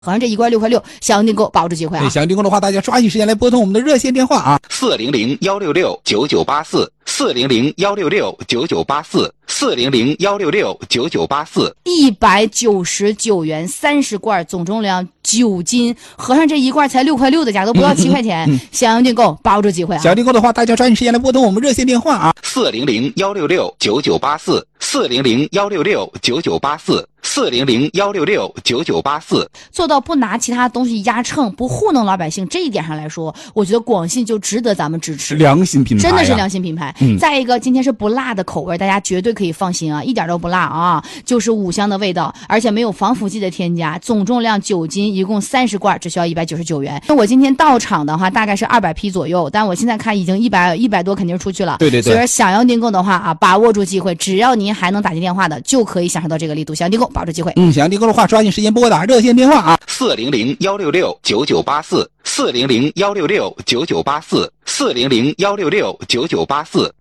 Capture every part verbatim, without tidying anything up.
好像这一罐六块六，想要订购把握住机会啊！ 对，想要订购的话，大家抓紧时间来拨通我们的热线电话啊， 四零零幺六六九九八四，四零零幺六六九九八四，四零零幺六六九九八四。 一百九十九元，三十罐，总重量九斤，合上这一罐才六块六的价，都不到七块钱。嗯嗯嗯、想要订购，把握住机会啊！ 想要订购的话，大家抓紧时间来拨通我们热线电话啊， 四零零幺六六九九八四，四零零幺六六九九八四，四零零幺六六九九八四。 做到不拿其他东西压秤，不糊弄老百姓，这一点上来说，我觉得广信就值得咱们支持。 良心品牌、啊， 真的是良心品牌。嗯、再一个，今天是不辣的口味，大家绝对可以放心啊，一点都不辣啊，就是五香的味道，而且没有防腐剂的添加，总重量九斤，一共三十罐，只需要一百九十九元。我今天到场的话，大概是二百批左右，但我现在看已经一百一百多，肯定是出去了。 对对对。 所以说想要订购的话啊，把握住机会，只要您还能打进电话的，就可以享受到这个力度。想要订购，把握住机会。 嗯，想要订购的话，抓紧时间拨打热线电话啊， 四零零幺六六九九八四，四零零幺六六九九八四，四零零幺六六九九八四。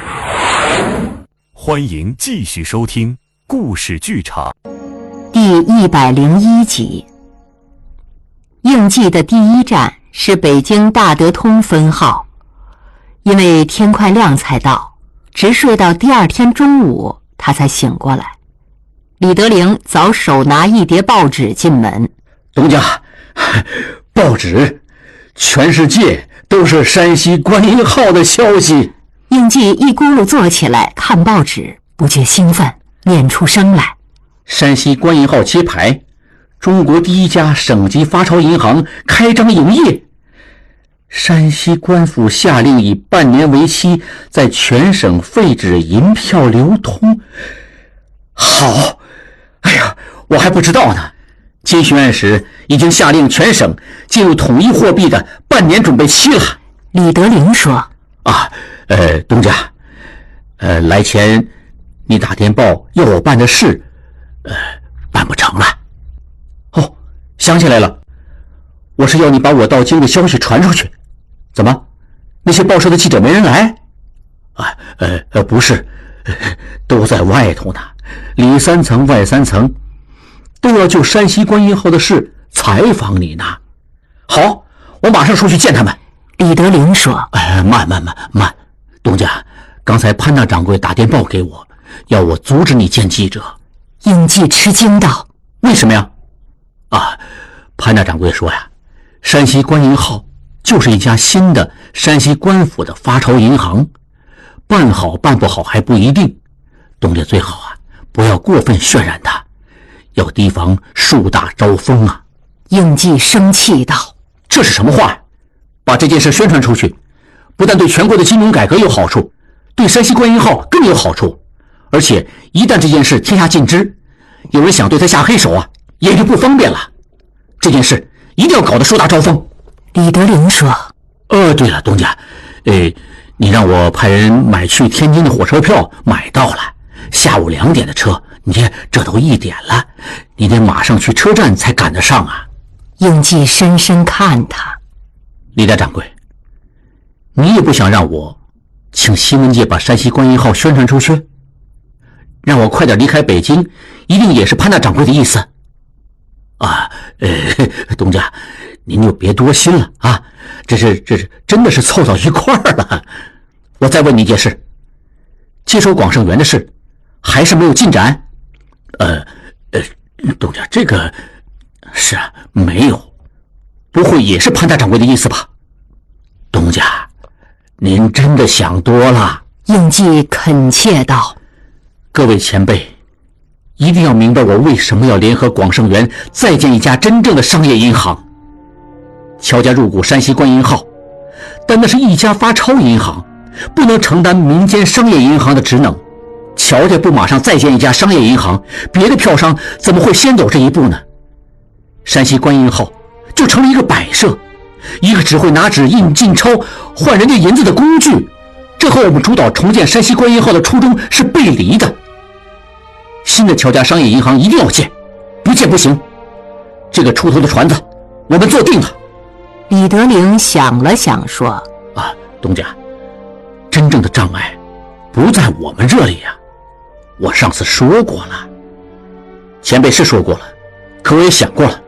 欢迎继续收听故事剧场第一百零一集。应季的第一站是北京大德通分号，因为天快亮才到，直睡到第二天中午他才醒过来。李德龄早手拿一叠报纸进门。 东家，报纸，全世界都是山西观音号的消息。 应季一咕噜坐起来看报纸，不觉兴奋，念出声来。 山西观音号揭牌，中国第一家省级发钞银行开张营业。山西官府下令以半年为期，在全省废止银票流通。好，哎呀，我还不知道呢。金巡按时已经下令全省进入统一货币的半年准备期了。 李德龄说： 啊，呃，东家，呃，来前你打电报要我办的事，呃，办不成了。哦，想起来了，我是要你把我到京的消息传出去。怎么，那些报社的记者没人来？啊，呃呃，不是，都在外头呢，里三层外三层，都要就山西观音号的事采访你呢。好，我马上出去见他们。 李德龄说： 哎，慢慢慢慢，东家，刚才潘大掌柜打电报给我，要我阻止你见记者。 应季吃惊道： 为什么呀？啊，潘大掌柜说呀，山西观音号就是一家新的山西官府的发钞银行，办好办不好还不一定，东家最好啊不要过分渲染它，要提防树大招风啊。 应季生气道： 这是什么话？把这件事宣传出去，不但对全国的金融改革有好处，对山西观音号更有好处，而且一旦这件事天下尽知，有人想对他下黑手啊，也就不方便了。这件事一定要搞得树大招风。 李德龄说： 呃，对了，东家，呃，你让我派人买去天津的火车票，买到了，下午两点的车，你看这都一点了，你得马上去车站才赶得上啊。 应季深深看他。 李大掌柜，你也不想让我请新闻界把山西观音号宣传出去，让我快点离开北京，一定也是潘大掌柜的意思啊。呃，东家，您就别多心了啊，这是这是真的是凑到一块儿了。我再问你一件事，接收广盛园的事还是没有进展？呃呃，东家，这个是啊，没有，不会也是潘大掌柜的意思吧？东家，您真的想多了。 应季恳切道： 各位前辈，一定要明白我为什么要联合广盛园再建一家真正的商业银行。乔家入股山西观音号，但那是一家发钞银行，不能承担民间商业银行的职能。乔家不马上再建一家商业银行，别的票商怎么会先走这一步呢？山西观音号就成了一个摆设，一个只会拿纸印进钞换人家银子的工具，这和我们主导重建山西观音号的初衷是背离的。新的乔家商业银行一定要建，不建不行。这个出头的船子我们坐定了。 李德龄想了想说： 啊，东家，真正的障碍不在我们这里呀、啊。我上次说过了，前辈是说过了，可我也想过了，